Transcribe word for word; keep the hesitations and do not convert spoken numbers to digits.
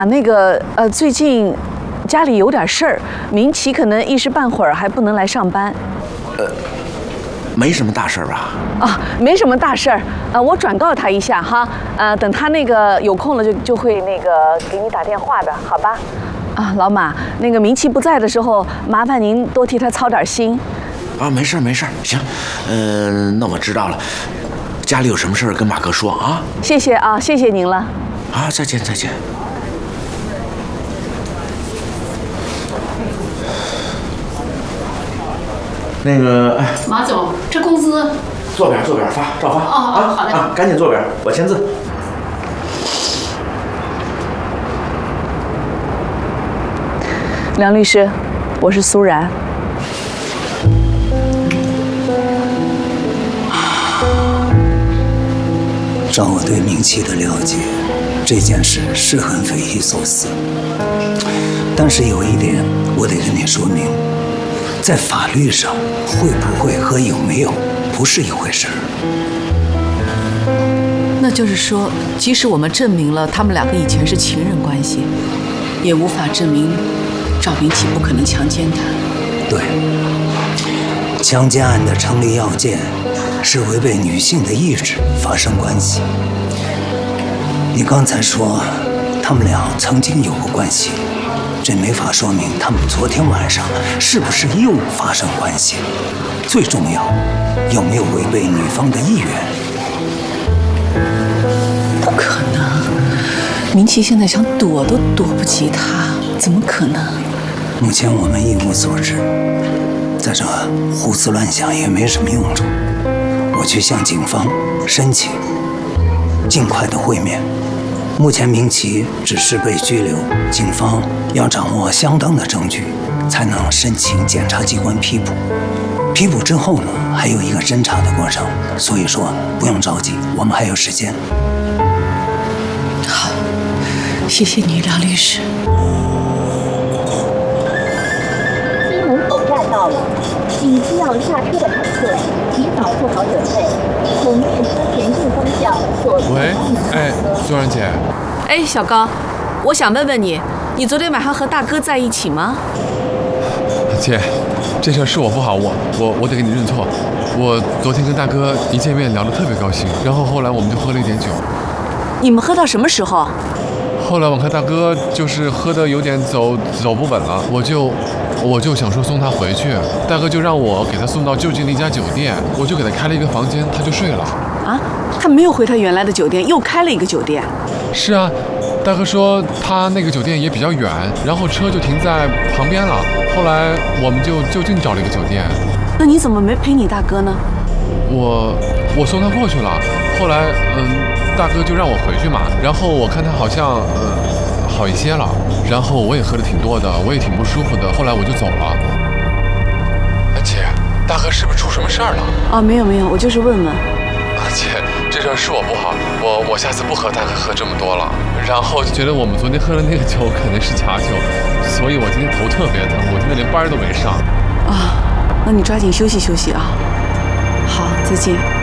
啊，那个呃，最近家里有点事儿，明奇可能一时半会儿还不能来上班。 呃，没什么大事吧？ 啊，没什么大事儿。呃，我转告他一下哈。呃，等他那个有空了就就会那个给你打电话的，好吧？啊，老马，那个明奇不在的时候，麻烦您多替他操点心。 啊，没事没事，行。嗯、呃，那我知道了。家里有什么事儿跟马哥说啊？ 谢谢啊，谢谢您了。 啊，再见再见。那个，哎， 马总，这工资坐边坐边发，照发。 哦哦，好的啊，赶紧坐边，我签字。 梁律师，我是苏然。 照我对明奇的了解，这件事是很匪夷所思。但是有一点，我得跟你说明。在法律上，会不会和有没有不是一回事儿。 那就是说，即使我们证明了他们两个以前是情人关系，也无法证明赵明启不可能强奸她。 对，强奸案的成立要件是违背女性的意志发生关系。你刚才说他们俩曾经有过关系。这没法说明他们昨天晚上是不是又发生关系。最重要，有没有违背女方的意愿？ 不可能，明奇现在想躲都躲不及他，怎么可能？ 目前我们一无所知，在这胡思乱想也没什么用处。我去向警方申请尽快的会面。目前明奇只是被拘留，警方要掌握相当的证据，才能申请检察机关批捕。批捕之后呢，还有一个侦查的过程，所以说不用着急，我们还有时间。 好，谢谢你，梁律师。 西门口站到了，请需要下车的乘客提早做好准备，从列车前进方向左侧。 喂，哎，苏然姐。 哎，小高，我想问问你，你昨天晚上和大哥在一起吗？ 姐，这事儿是我不好，我我我得给你认错。我昨天跟大哥一见面聊得特别高兴，然后后来我们就喝了一点酒。 你们喝到什么时候？ 后来我看大哥就是喝得有点走走不稳了，我就我就想说送他回去，大哥就让我给他送到就近的一家酒店，我就给他开了一个房间，他就睡了。 啊？他没有回他原来的酒店，又开了一个酒店？ 是啊，大哥说他那个酒店也比较远，然后车就停在旁边了。后来我们就就近找了一个酒店。 那你怎么没陪你大哥呢？ 我我送他过去了，后来嗯，大哥就让我回去嘛。然后我看他好像呃好一些了，然后我也喝的挺多的，我也挺不舒服的。后来我就走了。哎姐，大哥是不是出什么事儿了？ 哦，没有没有，我就是问问。 姐，这事儿是我不好，我我下次不和大哥喝这么多了。然后觉得我们昨天喝的那个酒可能是假酒，所以我今天头特别疼，我今天连班都没上。 啊，那你抓紧休息休息啊。好，再见。